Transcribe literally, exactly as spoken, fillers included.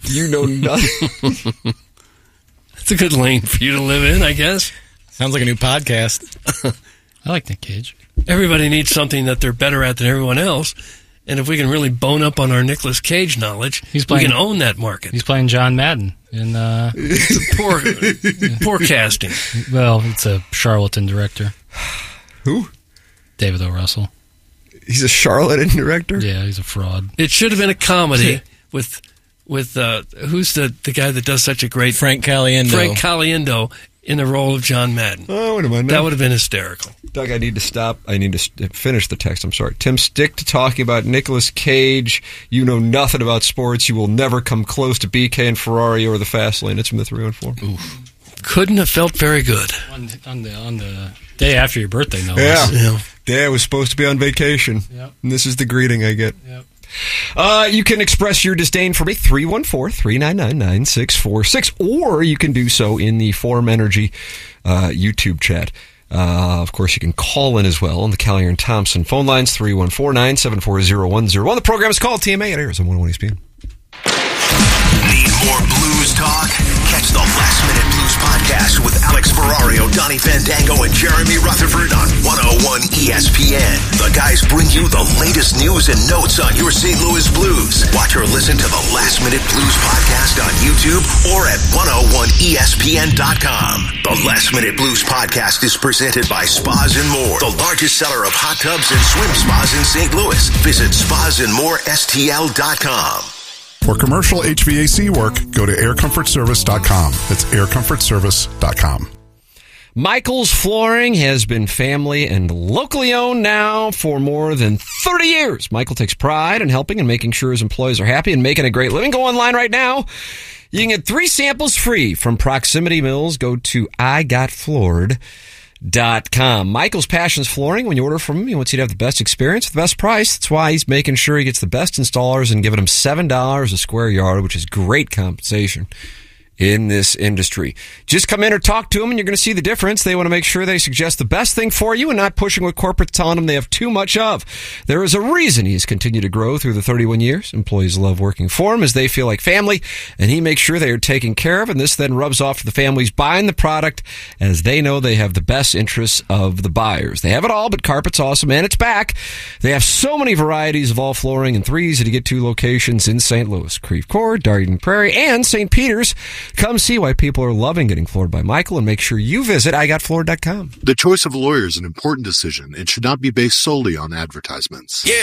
You know nothing. That's a good lane for you to live in, I guess. Sounds like a new podcast. I like Nick Cage. Everybody needs something that they're better at than everyone else. And if we can really bone up on our Nicolas Cage knowledge, He's playing, we can own that market. He's playing John Madden. In, uh, poor, poor casting. Well, it's a charlatan director. Who? David O. Russell. He's a charlatan director? Yeah, he's a fraud. It should have been a comedy with, with uh, who's the, the guy that does such a great... Frank Caliendo. Frank Caliendo in the role of John Madden. Oh, wait a minute. That would have been hysterical. Doug, I need to stop. I need to st- finish the text. I'm sorry. Tim, stick to talking about Nicolas Cage. You know nothing about sports. You will never come close to B K and Ferrari or the fast lane. It's from the three one four. Oof. Couldn't have felt very good. On, on, the, on the day after your birthday, no Yeah. less. yeah. Dad was supposed to be on vacation. Yep. And this is the greeting I get. Yep. Uh, you can express your disdain for me, three one four, three nine nine, nine six four six, or you can do so in the Forum Energy uh, YouTube chat. Uh, of course, you can call in as well on the Callier and Thompson phone lines, three one four, nine seven four, zero one zero one. The program is called T M A. It airs on one oh one E S P N. Need more blues talk? Catch the Last Minute Blues podcast with Alex Ferrario, Donnie Fandango, and Jeremy Rutherford on one oh one E S P N. The guys bring you the latest news and notes on your Saint Louis Blues. Watch or listen to the Last Minute Blues podcast on YouTube or at one oh one E S P N dot com. The Last Minute Blues podcast is presented by Spas and More, the largest seller of hot tubs and swim spas in Saint Louis. Visit spas and more S T L dot com. For commercial H V A C work, go to air comfort service dot com. That's air comfort service dot com. Michael's Flooring has been family and locally owned now for more than thirty years. Michael takes pride in helping and making sure his employees are happy and making a great living. Go online right now. You can get three samples free from Proximity Mills. Go to I got floored dot com. Michael's passion is flooring. When you order from him, he wants you to have the best experience at the best price. That's why he's making sure he gets the best installers and giving them seven dollars a square yard, which is great compensation in this industry. Just come in or talk to them and you're going to see the difference. They want to make sure they suggest the best thing for you and not pushing what corporate's telling them they have too much of. There is a reason he's continued to grow through the thirty-one years. Employees love working for him as they feel like family, and he makes sure they are taken care of, and this then rubs off to the families buying the product as they know they have the best interests of the buyers. They have it all, but carpet's awesome, and it's back. They have so many varieties of all flooring and three easy to get to locations in Saint Louis, Creve Coeur, Darden Prairie, and Saint Peter's. Come see why people are loving getting floored by Michael and make sure you visit I got floored dot com. The choice of a lawyer is an important decision and should not be based solely on advertisements. Yeah.